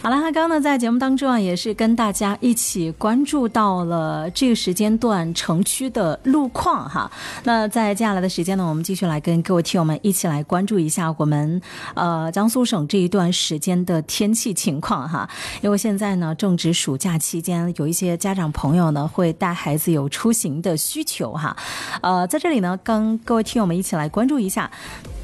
好了，刚刚呢在节目当中啊，也是跟大家一起关注到了这个时间段城区的路况哈。那在接下来的时间呢，我们继续来跟各位听友们一起来关注一下我们江苏省这一段时间的天气情况哈。因为现在呢正值暑假期间，有一些家长朋友呢会带孩子有出行的需求哈。在这里呢跟各位听友们一起来关注一下。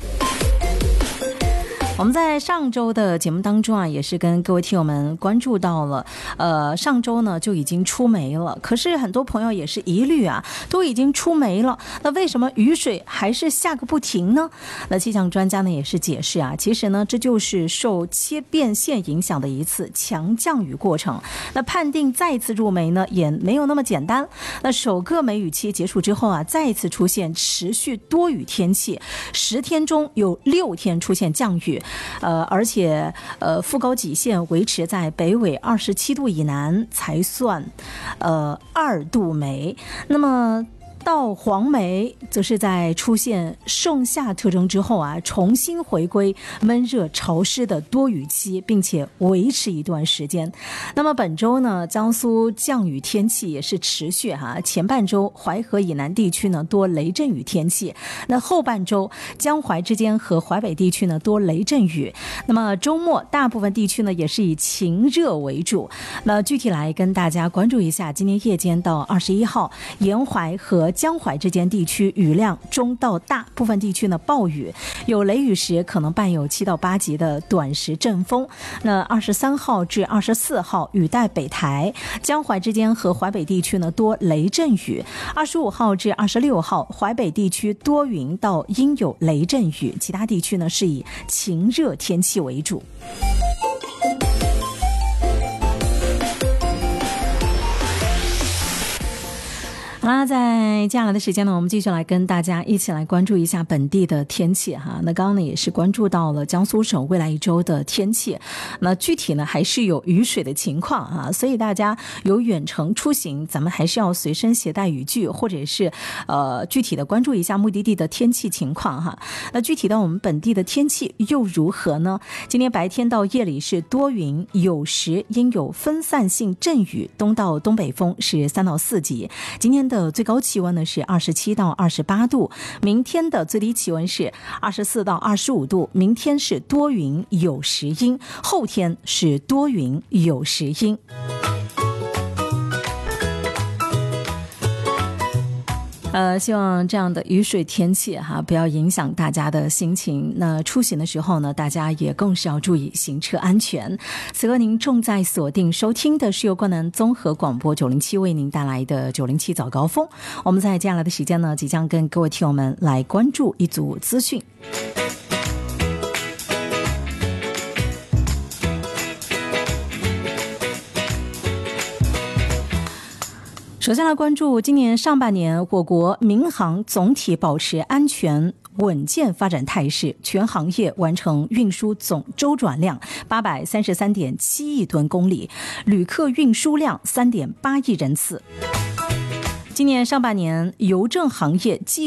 我们在上周的节目当中啊，也是跟各位听友们关注到了，上周呢就已经出梅了，可是很多朋友也是疑虑啊，都已经出梅了，那为什么雨水还是下个不停呢？那气象专家呢也是解释啊，其实呢这就是受切变线影响的一次强降雨过程，那判定再一次入梅呢也没有那么简单。那首个梅雨期结束之后啊，再一次出现持续多雨天气，10天中有6天出现降雨。而且副高级线维持在北纬27度以南才算2度梅。那么到黄梅则是在出现盛夏特征之后啊，重新回归闷热潮湿的多雨期，并且维持一段时间。那么本周呢，江苏降雨天气也是持续哈，前半周淮河以南地区呢多雷阵雨天气，那后半周江淮之间和淮北地区呢多雷阵雨。那么周末大部分地区呢也是以晴热为主。那具体来跟大家关注一下，今天夜间到21号，沿淮和江淮之间地区雨量中到大，部分地区呢暴雨，有雷雨时可能伴有7到8级的短时阵风。那23号至24号雨带北台，江淮之间和淮北地区呢多雷阵雨。25号至26号淮北地区多云到阴有雷阵雨，其他地区呢是以晴热天气为主。好啦，在接下来的时间呢，我们继续来跟大家一起来关注一下本地的天气哈。那刚刚呢也是关注到了江苏省未来一周的天气，那具体呢还是有雨水的情况啊，所以大家有远程出行，咱们还是要随身携带雨具，或者是具体的关注一下目的地的天气情况哈。那具体到我们本地的天气又如何呢？今天白天到夜里是多云，有时因有分散性阵雨，东到东北风是3到4级。今天的最高气温呢是27到28度，明天的最低气温是24到25度，明天是多云有时阴，后天是多云有时阴。希望这样的雨水天气哈，不要影响大家的心情。那出行的时候呢，大家也更是要注意行车安全。此刻您正在锁定收听的是由关南综合广播907为您带来的907早高峰。我们在接下来的时间呢，即将跟各位听友们来关注一组资讯。首先来关注今年上半年我国民航总体保持安全稳健发展态势，全行业完成运输总周转量833.7亿吨公里，旅客运输量3.8亿人次。今年上半年邮政行业